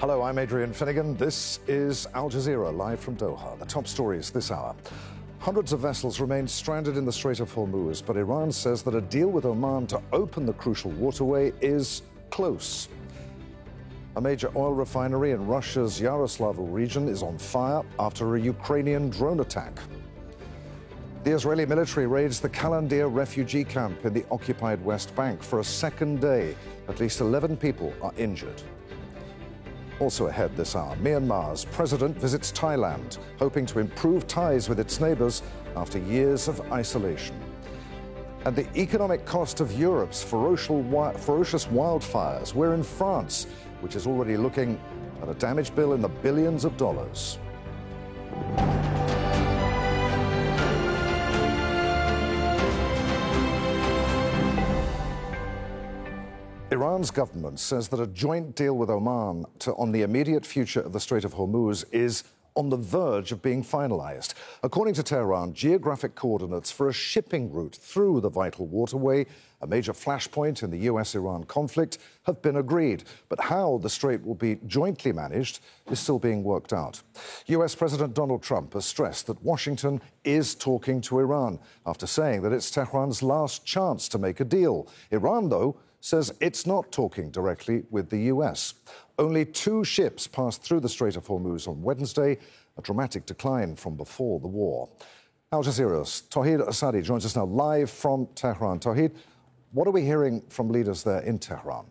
Hello, I'm Adrian Finnegan. This is Al Jazeera, live from Doha. The top stories this hour. Hundreds of vessels remain stranded in the Strait of Hormuz, but Iran says that a deal with Oman to open the crucial waterway is close. A major oil refinery in Russia's Yaroslavl region is on fire after a Ukrainian drone attack. The Israeli military raids the Kalandir refugee camp in the occupied West Bank for a second day. At least 11 people are injured. Also ahead this hour, Myanmar's president visits Thailand, hoping to improve ties with its neighbors after years of isolation. And the economic cost of Europe's ferocious wildfires. We're in France, which is already looking at a damage bill in the billions of dollars. Iran's government says that a joint deal with Oman on the immediate future of the Strait of Hormuz is on the verge of being finalized. According to Tehran, geographic coordinates for a shipping route through the vital waterway, a major flashpoint in the US-Iran conflict, have been agreed. But how the strait will be jointly managed is still being worked out. US President Donald Trump has stressed that Washington is talking to Iran after saying that it's Tehran's last chance to make a deal. Iran, though, says it's not talking directly with the US. Only 2 ships passed through the Strait of Hormuz on Wednesday, a dramatic decline from before the war. Al Jazeera's Tawhid Asadi joins us now live from Tehran. Tawhid, what are we hearing from leaders there in Tehran?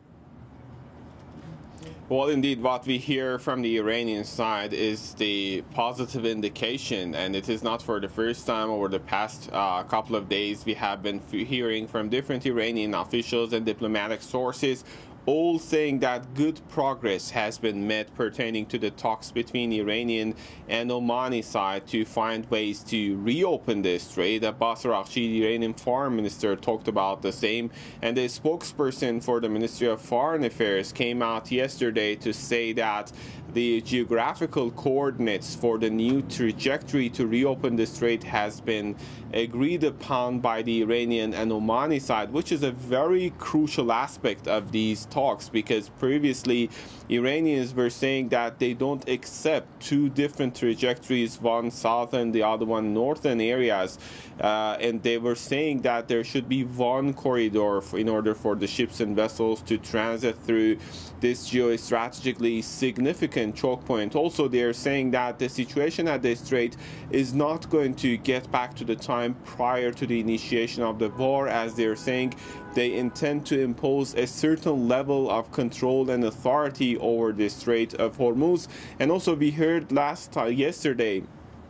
Well, indeed, what we hear from the Iranian side is the positive indication, and it is not for the first time. Over the past couple of days, we have been hearing from different Iranian officials and diplomatic sources all saying that good progress has been made pertaining to the talks between Iranian and Omani side to find ways to reopen the strait. Abbas Araghchi, the Iranian foreign minister, talked about the same, and the spokesperson for the Ministry of Foreign Affairs came out yesterday to say that the geographical coordinates for the new trajectory to reopen the strait has been agreed upon by the Iranian and Omani side, which is a very crucial aspect of these talks, because previously Iranians were saying that they don't accept 2 different trajectories, one southern, the other one northern areas, and they were saying that there should be one corridor in order for the ships and vessels to transit through this geostrategically significant choke point. Also, they are saying that the situation at the strait is not going to get back to the time prior to the initiation of the war, as they are saying they intend to impose a certain level of control and authority over the Strait of Hormuz. And also, we heard yesterday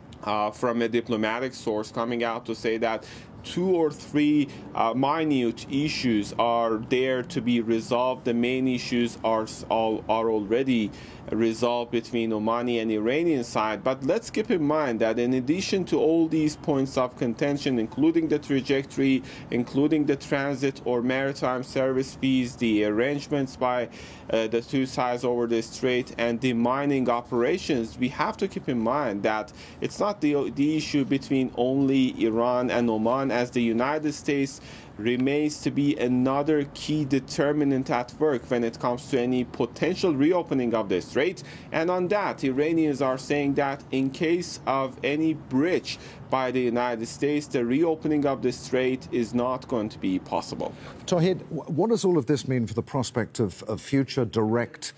from a diplomatic source coming out to say that 2 or 3 minute issues are there to be resolved. The main issues are already resolved between Omani and Iranian side. But let's keep in mind that in addition to all these points of contention, including the trajectory, including the transit or maritime service fees, the arrangements by the 2 sides over the strait, and the mining operations, we have to keep in mind that it's not the issue between only Iran and Oman, as the United States remains to be another key determinant at work when it comes to any potential reopening of the strait. And on that, Iranians are saying that in case of any breach by the United States, the reopening of the strait is not going to be possible. Tawhid, what does all of this mean for the prospect of future direct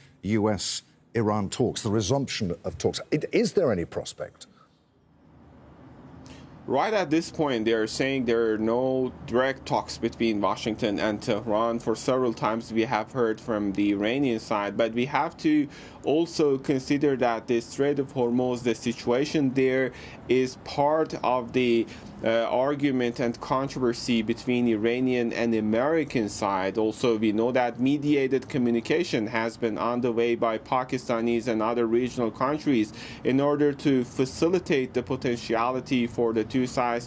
US-Iran talks, the resumption of talks? Is there any prospect? Right at this point, they are saying there are no direct talks between Washington and Tehran. For several times we have heard from the Iranian side, but we have to also consider that the Strait of Hormuz, the situation there is part of the argument and controversy between Iranian and American side. Also, we know that mediated communication has been underway by Pakistanis and other regional countries in order to facilitate the potentiality for the 2 sides